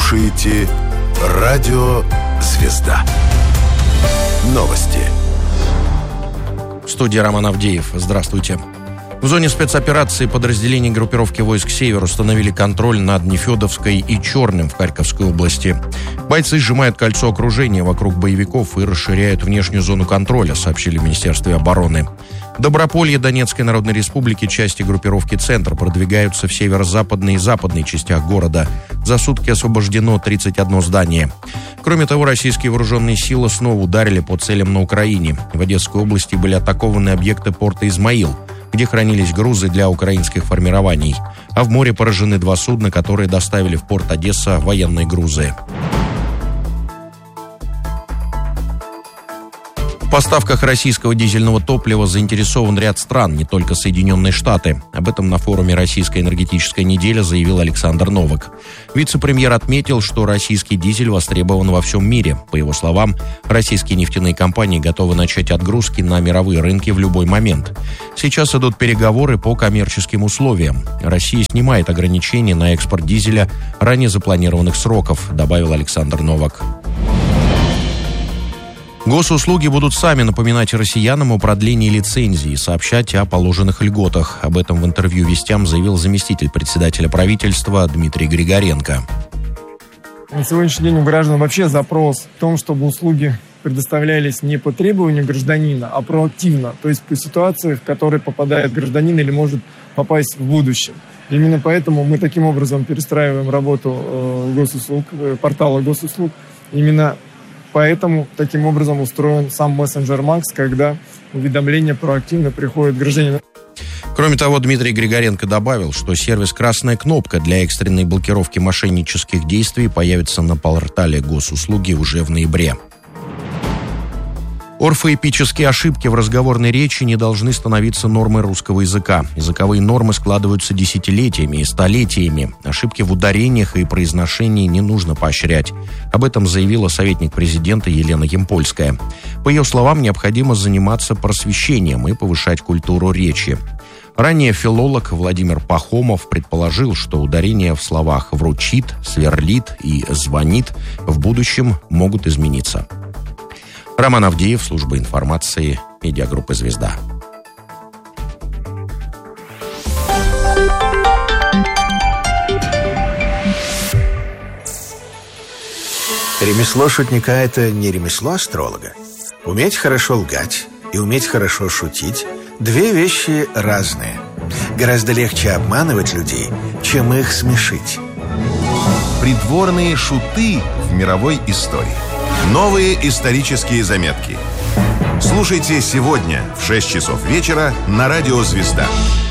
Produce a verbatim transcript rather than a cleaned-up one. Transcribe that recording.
слушаете Радио Звезда. Новости. В студии Роман Авдеев. Здравствуйте. В зоне спецоперации подразделения группировки войск «Север» установили контроль над Нефедовской и Черным в Харьковской области. Бойцы сжимают кольцо окружения вокруг боевиков и расширяют внешнюю зону контроля, сообщили в Министерстве обороны. В Доброполье Донецкой Народной Республики части группировки «Центр» продвигаются в северо-западной и западной частях города. За сутки освобождено тридцать одно здание. Кроме того, российские вооруженные силы снова ударили по целям на Украине. В Одесской области были атакованы объекты порта «Измаил», где хранились грузы для украинских формирований. А в море поражены два судна, которые доставили в порт Одесса военные грузы. В поставках российского дизельного топлива заинтересован ряд стран, не только Соединенные Штаты. Об этом на форуме «Российская энергетическая неделя» заявил Александр Новак. Вице-премьер отметил, что российский дизель востребован во всем мире. По его словам, российские нефтяные компании готовы начать отгрузки на мировые рынки в любой момент. Сейчас идут переговоры по коммерческим условиям. Россия снимает ограничения на экспорт дизеля ранее запланированных сроков, добавил Александр Новак. Госуслуги будут сами напоминать россиянам о продлении лицензии и сообщать о положенных льготах. Об этом в интервью «Вестям» заявил заместитель председателя правительства Дмитрий Григоренко. На сегодняшний день у граждан вообще запрос в том, чтобы услуги предоставлялись не по требованию гражданина, а проактивно, то есть по ситуации, в которой попадает гражданин или может попасть в будущем. Именно поэтому мы таким образом перестраиваем работу госуслуг, портала госуслуг. Именно Поэтому таким образом устроен сам мессенджер Макс, когда уведомления проактивно приходят к гражданину. Кроме того, Дмитрий Григоренко добавил, что сервис «Красная кнопка» для экстренной блокировки мошеннических действий появится на портале госуслуги уже в ноябре. Орфоэпические ошибки в разговорной речи не должны становиться нормой русского языка. Языковые нормы складываются десятилетиями и столетиями. Ошибки в ударениях и произношении не нужно поощрять. Об этом заявила советник президента Елена Ямпольская. По ее словам, необходимо заниматься просвещением и повышать культуру речи. Ранее филолог Владимир Пахомов предположил, что ударения в словах «вручит», «сверлит» и «звонит» в будущем могут измениться. Роман Авдеев, служба информации, медиагруппа «Звезда». Ремесло шутника – это не ремесло астролога. Уметь хорошо лгать и уметь хорошо шутить – две вещи разные. Гораздо легче обманывать людей, чем их смешить. Придворные шуты в мировой истории. Новые исторические заметки. Слушайте сегодня в шесть часов вечера на Радио Звезда.